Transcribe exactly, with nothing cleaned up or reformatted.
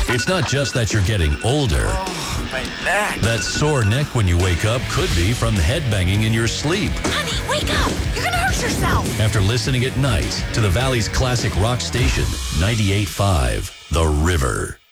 It's not just that you're getting older. Oh, my neck. That sore neck when you wake up could be from headbanging in your sleep. Honey, wake up! You're gonna hurt yourself! After listening at night to the Valley's classic rock station, ninety-eight point five, The River.